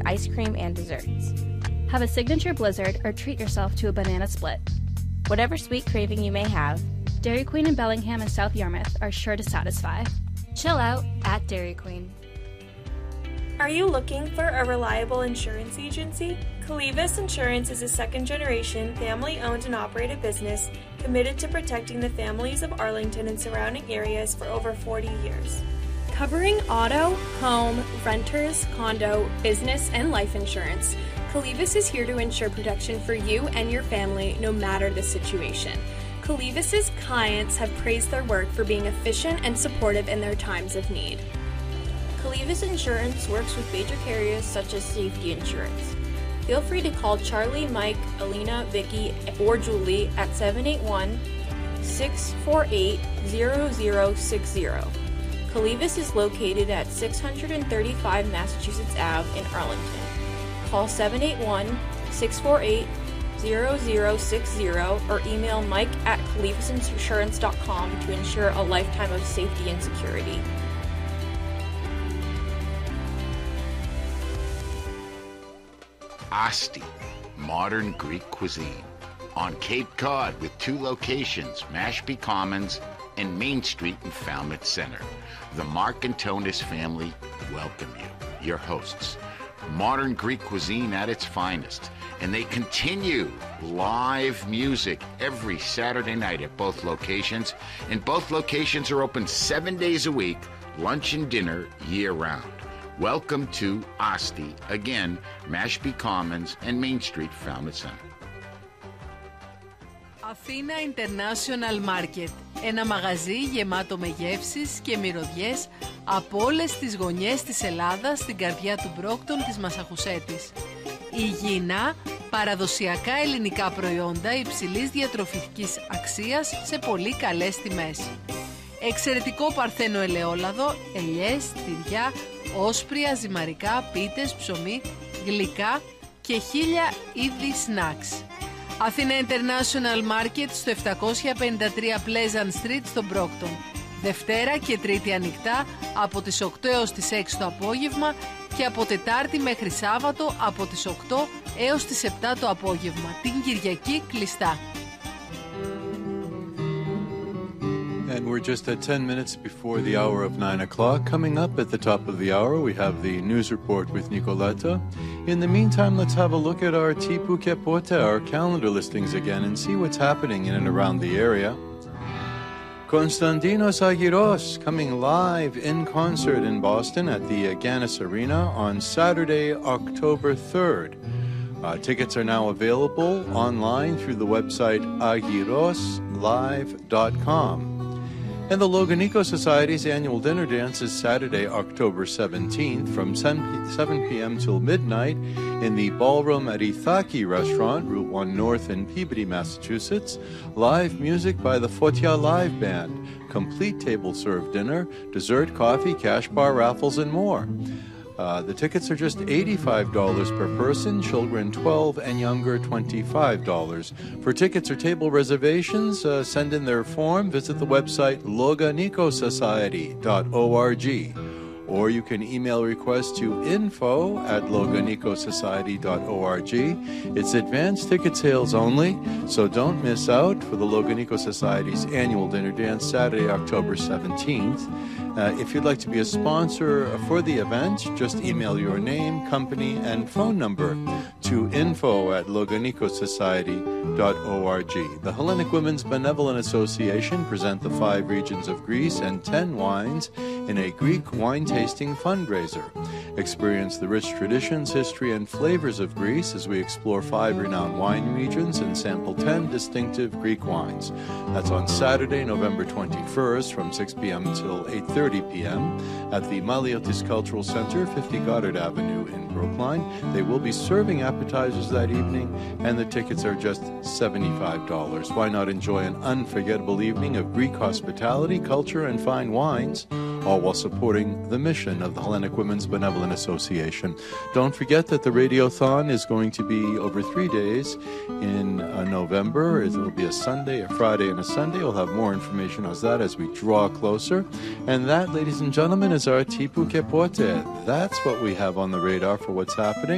ice cream and desserts. Have a signature blizzard or treat yourself to a banana split. Whatever sweet craving you may have, Dairy Queen in Bellingham and South Yarmouth are sure to satisfy. Chill out at Dairy Queen. Are you looking for a reliable insurance agency? Calivas Insurance is a second-generation, family-owned and operated business committed to protecting the families of Arlington and surrounding areas for over 40 years. Covering auto, home, renters, condo, business, and life insurance, Calivas is here to ensure protection for you and your family no matter the situation. Calivas' clients have praised their work for being efficient and supportive in their times of need. Calivas Insurance works with major carriers such as Safety Insurance. Feel free to call Charlie, Mike, Alina, Vicky, or Julie at 781-648-0060. Calivas is located at 635 Massachusetts Ave in Arlington. Call 781-648-0060 or email mike@calivasinsurance.com to ensure a lifetime of safety and security. Asti, modern Greek cuisine. On Cape Cod with 2 locations, Mashpee Commons and Main Street in Falmouth Center. The Mark and Tonis family welcome you, your hosts. Modern Greek cuisine at its finest. And they continue live music every Saturday night at both locations. And both locations are open 7 days a week, lunch and dinner year-round. Welcome to Asti, again, Mashpee Commons and Main Street, Falmouth Center. Αθήνα International Market, ένα μαγαζί γεμάτο με γεύσεις και μυρωδιές από όλες τις γωνιές της Ελλάδας στην καρδιά του Μπρόκτον της Μασαχουσέτης. Υγιεινά, παραδοσιακά ελληνικά προϊόντα υψηλής διατροφικής αξίας σε πολύ καλές τιμές. Εξαιρετικό παρθένο ελαιόλαδο, ελιές, τυριά, όσπρια, ζυμαρικά, πίτες, ψωμί, γλυκά και 1000 είδη snacks. Αθήνα International Market στο 753 Pleasant Street στο Μπρόκτον. Δευτέρα και Τρίτη ανοιχτά από τις 8 έως τις 6 το απόγευμα και από Τετάρτη μέχρι Σάββατο από τις 8 έως τις 7 το απόγευμα. Την Κυριακή κλειστά. And we're just at 10 minutes before the hour of 9 o'clock. Coming up at the top of the hour, we have the news report with Nicoletta. In the meantime, let's have a look at our Tipu Kepote, our calendar listings again, and see what's happening in and around the area. Konstantinos Agiros coming live in concert in Boston at the Agganis Arena on Saturday, October 3rd. Tickets are now available online through the website agiroslive.com. And the Loganico Society's annual dinner dance is Saturday, October 17th from 7 p.m. till midnight in the Ballroom at Ithaki Restaurant, Route 1 North in Peabody, Massachusetts. Live music by the Fotia Live Band, complete table-served dinner, dessert, coffee, cash bar, raffles, and more. The tickets are just $85 per person, children 12 and younger $25. For tickets or table reservations, send in their form, visit the website loganicosociety.org. Or you can email requests to info@loganicosociety.org. It's advanced ticket sales only, so don't miss out for the Loganico Society's annual dinner dance Saturday, October 17th. If you'd like to be a sponsor for the event, just email your name, company, and phone number to info@loganicosociety.org. The Hellenic Women's Benevolent Association present the 5 regions of Greece and 10 wines in a Greek wine tasting fundraiser. Experience the rich traditions, history, and flavors of Greece as we explore 5 renowned wine regions and sample 10 distinctive Greek wines. That's on Saturday, November 21st from 6 p.m. until 8:30 p.m. at the Maliotis Cultural Center, 50 Goddard Avenue in Brookline. They will be serving appetizers that evening, and the tickets are just $75. Why not enjoy an unforgettable evening of Greek hospitality, culture, and fine wines, all while supporting the mission of the Hellenic Women's Benevolent Association. Don't forget that the Radiothon is going to be over 3 days in November. It will be a Sunday, a Friday, and a Sunday. We'll have more information on that as we draw closer. And that, ladies and gentlemen, is our Tipu Kepote. That's what we have on the radar for what's happening.